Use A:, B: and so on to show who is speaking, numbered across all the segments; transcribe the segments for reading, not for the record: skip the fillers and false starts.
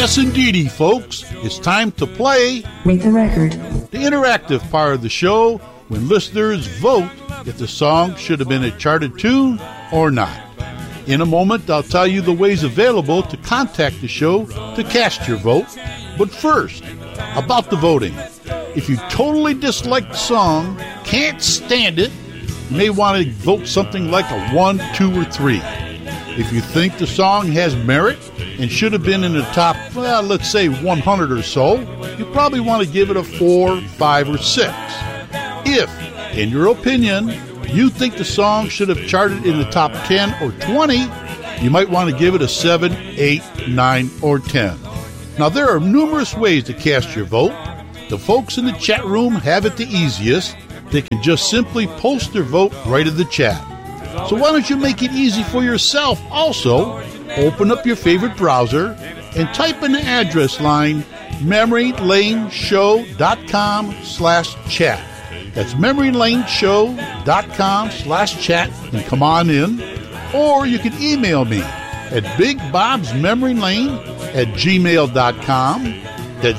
A: Yes, indeedy, folks. It's time to play
B: Rate the Record,
A: the interactive part of the show when listeners vote if the song should have been a charted tune or not. In a moment, I'll tell you the ways available to contact the show to cast your vote. But first, about the voting. If you totally dislike the song, can't stand it, you may want to vote something like a 1, 2, or 3. If you think the song has merit and should have been in the top, well, let's say 100 or so, you probably want to give it a 4, 5, or 6. If, in your opinion, you think the song should have charted in the top 10 or 20, you might want to give it a 7, 8, 9, or 10. Now, there are numerous ways to cast your vote. The folks in the chat room have it the easiest. They can just simply post their vote right in the chat. So why don't you make it easy for yourself also? Open up your favorite browser and type in the address line memorylaneshow.com/chat. That's memorylaneshow.com/chat and come on in. Or you can email me at bigbobsmemorylane@gmail.com. That's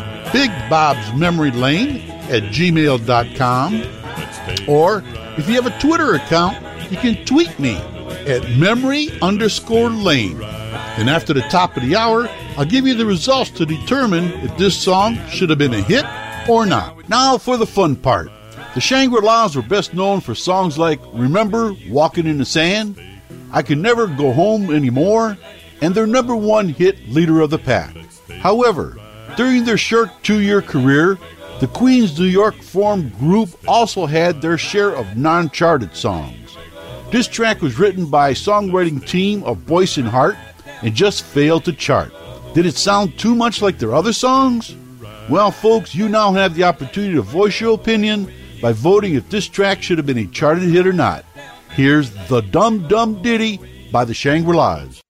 A: bigbobsmemorylane@gmail.com. Or if you have a Twitter account, you can tweet me at memory_lane. And after the top of the hour, I'll give you the results to determine if this song should have been a hit or not. Now for the fun part. The Shangri-Las were best known for songs like Remember, Walking in the Sand, I Can Never Go Home Anymore, and their number one hit, Leader of the Pack. However, during their short 2-year career, the Queens New York formed group also had their share of non-charted songs. This track was written by a songwriting team of Boyce and Hart and just failed to chart. Did it sound too much like their other songs? Well, folks, you now have the opportunity to voice your opinion by voting if this track should have been a charted hit or not. Here's The Dum Dum Ditty by the Shangri-Las.